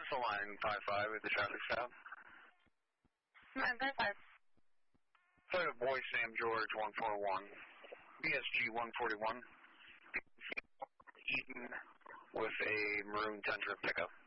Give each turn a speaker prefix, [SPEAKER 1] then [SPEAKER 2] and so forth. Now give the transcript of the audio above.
[SPEAKER 1] is line 55 with the traffic stop.
[SPEAKER 2] Line 55.
[SPEAKER 1] Flight of Boy Sam George 141, BSG 141, Eaton with a maroon Tundra pickup.